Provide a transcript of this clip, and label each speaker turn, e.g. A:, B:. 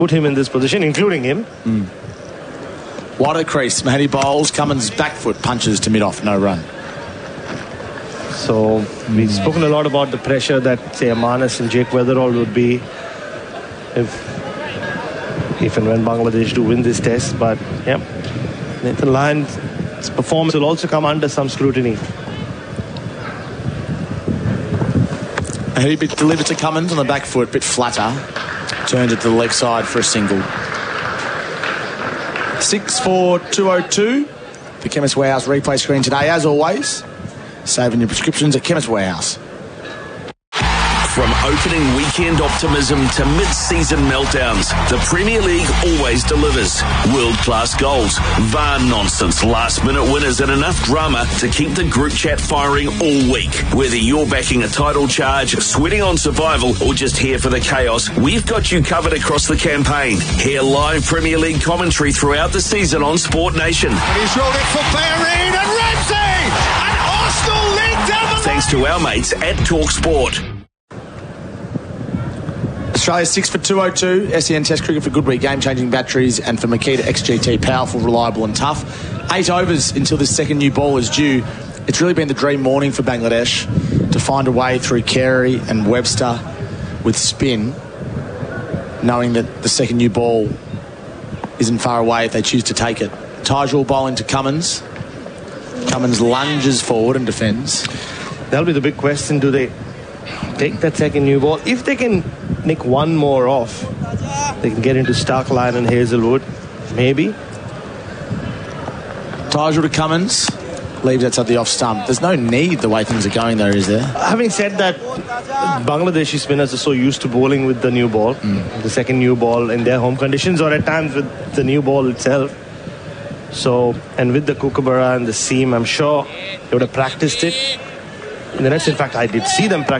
A: put him in this position, including him.
B: Wide of the crease, Mahoney bowls, Cummins back foot punches to mid-off, no run.
A: So we've spoken a lot about the pressure that, say, Amanis and Jake Weatherall would be if and when Bangladesh do win this test. But, yeah, Nathan Lyon's performance will also come under some scrutiny.
B: He delivered to Cummins on the back foot, a bit flatter. Turned it to the leg side for a single. 6-4-202. The Chemist Warehouse replay screen today, as always. Saving your prescriptions at Chemist Warehouse.
C: From opening weekend optimism to mid-season meltdowns, the Premier League always delivers. World-class goals, VAR nonsense, last-minute winners and enough drama to keep the group chat firing all week. Whether you're backing a title charge, sweating on survival or just here for the chaos, we've got you covered across the campaign. Hear live Premier League commentary throughout the season on Sport Nation.
D: And he's rolled it for Bellerin and Ramsey! And Arsenal lead down the
C: Thanks to our mates at TalkSport.
B: Australia 6 for 202. SEN Test Cricket for Goodweek, game-changing batteries, and for Makita XGT, powerful, reliable and tough. 8 overs until this second new ball is due. It's really been the dream morning for Bangladesh to find a way through Carey and Webster with spin, knowing that the second new ball isn't far away if they choose to take it. Tajul bowling to Cummins. Cummins lunges forward and defends.
A: That'll be the big question. Do they take that second new ball? If they can nick one more off, they can get into Starkline and Hazelwood, maybe.
B: Tajul to Cummins, leaves outside the off stump. There's no need the way things are going though, is there?
A: Having said that, Bangladeshi spinners are so used to bowling with the new ball, the second new ball in their home conditions, or at times with the new ball itself. So, and with the Kookaburra and the seam, I'm sure they would have practiced it in the nets. In fact, I did see them practice